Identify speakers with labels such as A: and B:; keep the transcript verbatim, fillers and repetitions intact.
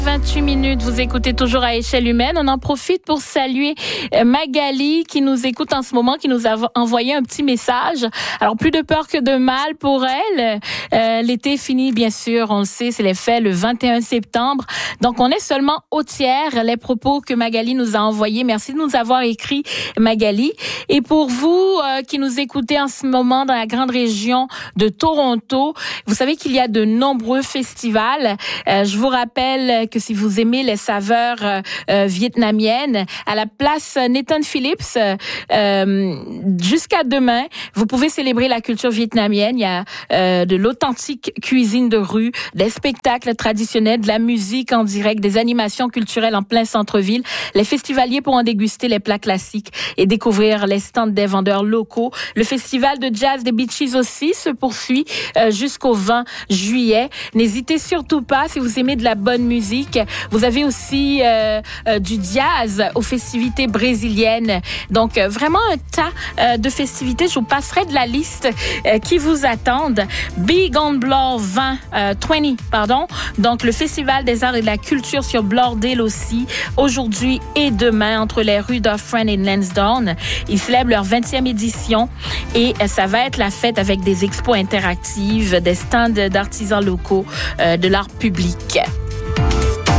A: vingt-huit minutes, vous écoutez toujours à échelle humaine. On en profite pour saluer Magali qui nous écoute en ce moment, qui nous a envoyé un petit message. Alors, plus de peur que de mal pour elle. Euh, l'été finit, bien sûr, on le sait, c'est les fêtes le vingt et un septembre. Donc, on est seulement au tiers. Les propos que Magali nous a envoyés. Merci de nous avoir écrit, Magali. Et pour vous euh, qui nous écoutez en ce moment dans la grande région de Toronto, vous savez qu'il y a de nombreux festivals. Euh, je vous rappelle que si vous aimez les saveurs euh, euh, vietnamiennes, à la place Nathan Phillips, euh, jusqu'à demain, vous pouvez célébrer la culture vietnamienne. Il y a euh, de l'authentique cuisine de rue, des spectacles traditionnels, de la musique en direct, des animations culturelles en plein centre-ville. Les festivaliers pourront déguster les plats classiques et découvrir les stands des vendeurs locaux. Le festival de jazz des Beaches aussi se poursuit euh, jusqu'au vingt juillet. N'hésitez surtout pas, si vous aimez de la bonne musique. Vous avez aussi euh, euh, du jazz aux festivités brésiliennes. Donc, euh, vraiment un tas euh, de festivités. Je vous passerai de la liste euh, qui vous attendent. Big on Bloor vingt, euh, vingt, pardon. Donc, le Festival des arts et de la culture sur Bloordale aussi, aujourd'hui et demain, entre les rues d'Offren et Lansdowne. Ils célèbrent leur vingtième édition et euh, ça va être la fête avec des expos interactives, des stands d'artisans locaux, euh, de l'art public.